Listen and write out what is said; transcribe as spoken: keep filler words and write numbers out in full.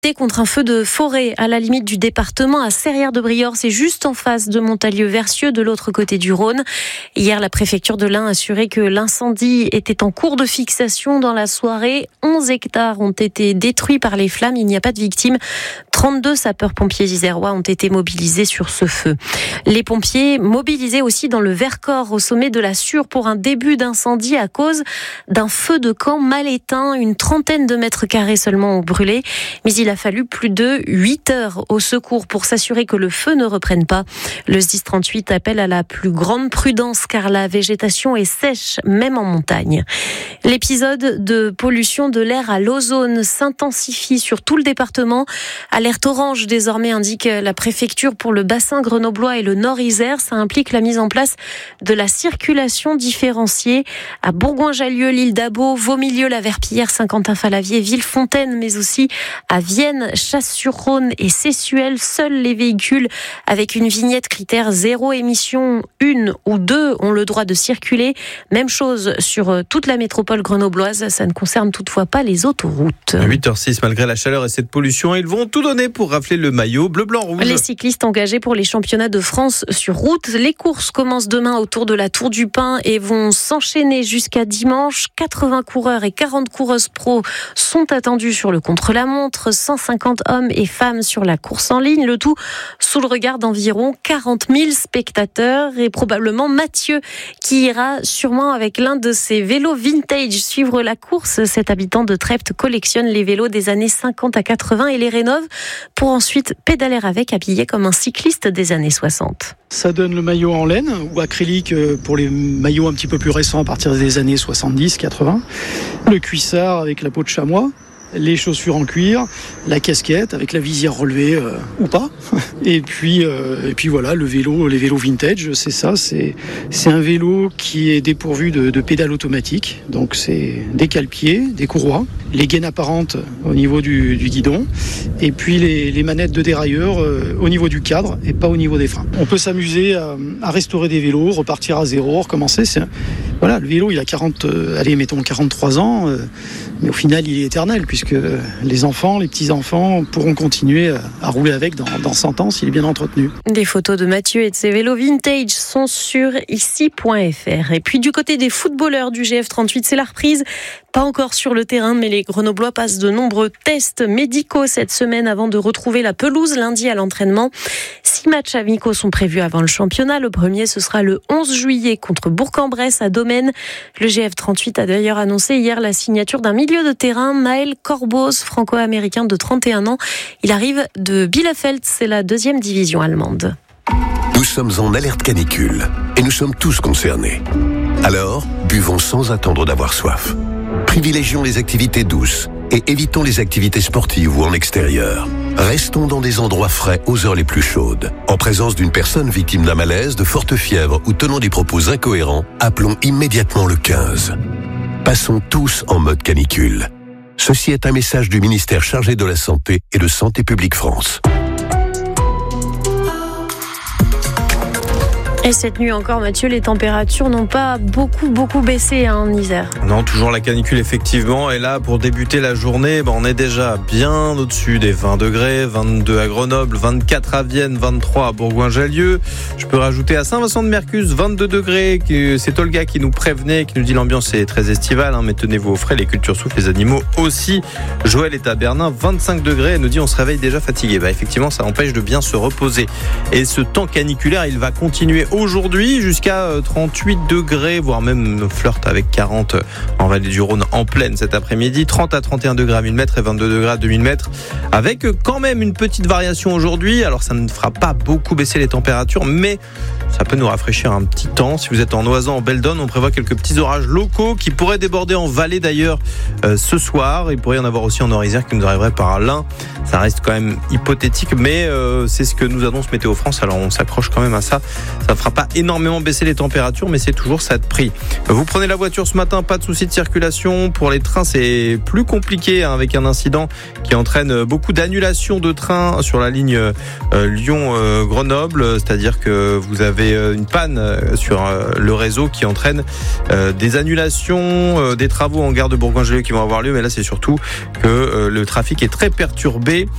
Contre un feu de forêt à la limite du département à Serrières-de-Briord, c'est juste en face de Montalieu-Versieux, de l'autre côté du Rhône. Hier, la préfecture de l'Ain a assuré que l'incendie était en cours de fixation dans la soirée. onze hectares ont été détruits par les flammes, il n'y a pas de victimes. trente-deux sapeurs-pompiers isérois ont été mobilisés sur ce feu. Les pompiers mobilisés aussi dans le Vercors, au sommet de la Sûre, pour un début d'incendie à cause d'un feu de camp mal éteint. Une trentaine de mètres carrés seulement ont brûlé, mais il a fallu plus de huit heures au secours pour s'assurer que le feu ne reprenne pas. Le S D I S trente-huit appelle à la plus grande prudence car la végétation est sèche, même en montagne. L'épisode de pollution de l'air à l'ozone s'intensifie sur tout le département. Alerte orange désormais, indique la préfecture pour le bassin grenoblois et le Nord-Isère. Ça implique la mise en place de la circulation différenciée à Bourgoin-Jallieu, l'île d'Abo, Vaumilieu, la Verpillière, Saint-Quentin-Falavier, Villefontaine, mais aussi à Vienne, Chasse-sur-Rhône et Sessuel. Seuls les véhicules avec une vignette critère zéro émission, une ou deux, ont le droit de circuler. Même chose sur toute la métropole grenobloise. Ça ne concerne toutefois pas les autoroutes. huit heures six, malgré la chaleur et cette pollution, ils vont tout donner pour rafler le maillot bleu, blanc, rouge. Les cyclistes engagés pour les championnats de France sur route. Les courses commencent demain autour de la Tour du Pin et vont s'enchaîner jusqu'à dimanche. quatre-vingts coureurs et quarante coureuses pro sont attendus sur le contre-la-montre. cent cinquante hommes et femmes sur la course en ligne. Le tout sous le regard d'environ quarante mille spectateurs et probablement Mathieu qui ira sûrement avec l'un de ses vélos vintage suivre la course. Cet habitant de Treptow collectionne les vélos des années cinquante à quatre-vingts et les rénove pour ensuite pédaler avec, habillé comme un cycliste des années soixante. Ça donne le maillot en laine ou acrylique pour les maillots un petit peu plus récents à partir des années soixante-dix quatre-vingts. Le cuissard avec la peau de chamois. Les chaussures en cuir, la casquette avec la visière relevée euh, ou pas. Et puis, euh, et puis voilà, le vélo, les vélos vintage, c'est ça. C'est, c'est un vélo qui est dépourvu de, de pédales automatiques. Donc c'est des cale-pieds, des courroies, les gaines apparentes au niveau du, du guidon, et puis les, les manettes de dérailleur euh, au niveau du cadre et pas au niveau des freins. On peut s'amuser à, à restaurer des vélos, repartir à zéro, recommencer. C'est, voilà, le vélo, il a quarante, euh, allez, mettons quarante-trois ans, euh, mais au final, il est éternel puisque que les enfants, les petits-enfants pourront continuer à rouler avec dans, dans cent ans s'il est bien entretenu. Des photos de Mathieu et de ses vélos vintage sont sur ici point f r. Et puis du côté des footballeurs du G F trente-huit, c'est la reprise. Pas encore sur le terrain, mais les Grenoblois passent de nombreux tests médicaux cette semaine avant de retrouver la pelouse lundi à l'entraînement. Six matchs amicaux sont prévus avant le championnat. Le premier, ce sera le onze juillet contre Bourg-en-Bresse à Domaine. Le G F trente-huit a d'ailleurs annoncé hier la signature d'un milieu de terrain, Maël Corboz, franco-américain de trente et un ans. Il arrive de Bielefeld, c'est la deuxième division allemande. Nous sommes en alerte canicule et nous sommes tous concernés. Alors, buvons sans attendre d'avoir soif. Privilégions les activités douces et évitons les activités sportives ou en extérieur. Restons dans des endroits frais aux heures les plus chaudes. En présence d'une personne victime d'un malaise, de forte fièvre ou tenant des propos incohérents, appelons immédiatement le quinze. Passons tous en mode canicule. Ceci est un message du ministère chargé de la Santé et de Santé publique France. Et cette nuit encore, Mathieu, les températures n'ont pas beaucoup, beaucoup baissé hein, en Isère. Non, toujours la canicule, effectivement. Et là, pour débuter la journée, ben, on est déjà bien au-dessus des vingt degrés, vingt-deux à Grenoble, vingt-quatre à Vienne, vingt-trois à Bourgoin-Jallieu. Je peux rajouter à Saint-Vincent-de-Mercus, vingt-deux degrés. C'est Olga qui nous prévenait, qui nous dit l'ambiance est très estivale, hein, mais tenez-vous au frais, les cultures souffrent, les animaux aussi. Joël est à Bernin, vingt-cinq degrés. Elle nous dit on se réveille déjà fatigué. Ben, effectivement, ça empêche de bien se reposer. Et ce temps caniculaire, il va continuer aujourd'hui jusqu'à trente-huit degrés, voire même flirt avec quarante en vallée du Rhône en pleine cet après-midi, trente à trente et un degrés à mille mètres et vingt-deux degrés à deux mille mètres, avec quand même une petite variation aujourd'hui. Alors ça ne fera pas beaucoup baisser les températures, mais ça peut nous rafraîchir un petit temps. Si vous êtes en Oisan, en Belledonne, on prévoit quelques petits orages locaux qui pourraient déborder en vallée d'ailleurs euh, ce soir. Il pourrait y en avoir aussi en Nord-Isère qui nous arriverait par l'Ain. Ça reste quand même hypothétique, mais euh, c'est ce que nous annonce Météo France. Alors on s'accroche quand même à ça. Ça ne fera pas énormément baisser les températures, mais c'est toujours ça de prix. Vous prenez la voiture ce matin, pas de souci de circulation. Pour les trains, c'est plus compliqué hein, avec un incident qui entraîne beaucoup d'annulations de trains sur la ligne euh, Lyon-Grenoble. Euh, C'est-à-dire que vous avez une panne euh, sur euh, le réseau qui entraîne euh, des annulations, euh, des travaux en gare de Bourgoin-Jallieu qui vont avoir lieu. Mais là, c'est surtout que euh, le trafic est très perturbé